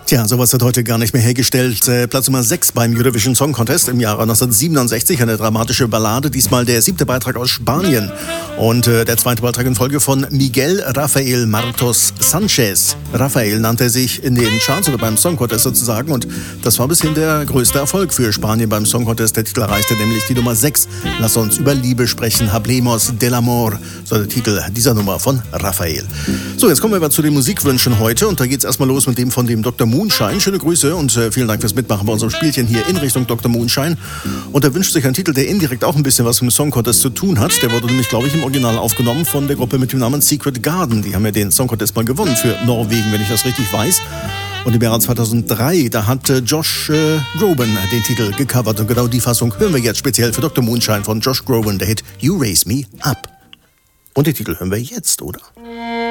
Tja, sowas wird heute gar nicht mehr hergestellt. Platz Nummer 6 beim Eurovision Song Contest im Jahre 1967. Eine dramatische Ballade, diesmal der 7. Beitrag aus Spanien. Und der 2. Beitrag in Folge von Miguel Rafael Martos Sanchez. Rafael nannte er sich in den Charts oder beim Song Contest sozusagen. Und das war bisher der größte Erfolg für Spanien beim Song Contest. Der Titel erreichte nämlich die Nummer 6. Lass uns über Liebe sprechen. Hablemos del Amor. So der Titel dieser Nummer von Rafael. So, jetzt kommen wir aber zu den Musikwünschen heute. Und da geht's erstmal los mit dem von dem Dr. Moonshine. Schöne Grüße und vielen Dank fürs Mitmachen bei unserem Spielchen hier in Richtung Dr. Moonshine. Und er wünscht sich einen Titel, der indirekt auch ein bisschen was mit dem Song Contest zu tun hat. Der wurde nämlich, glaube ich, im Original aufgenommen von der Gruppe mit dem Namen Secret Garden. Die haben ja den Song Contest mal gewonnen für Norwegen, wenn ich das richtig weiß. Und im Jahre 2003, da hat Josh Groban den Titel gecovert. Und genau die Fassung hören wir jetzt speziell für Dr. Moonshine von Josh Groban, der Hit You Raise Me Up. Und den Titel hören wir jetzt, oder?